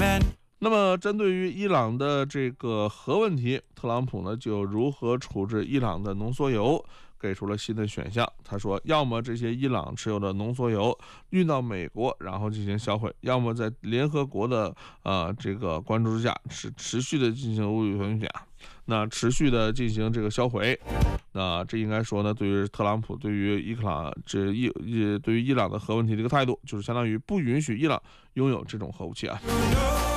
那么，针对于伊朗的这个核问题，特朗普呢就如何处置伊朗的浓缩铀，给出了新的选项。他说，要么这些伊朗持有的浓缩铀运到美国，然后进行销毁；要么在联合国的这个关注之下，持续的进行无分享，那持续的进行这个销毁。那这应该说呢，对于特朗普对于对于伊朗的核问题的一个态度，就是相当于不允许伊朗拥有这种核武器啊。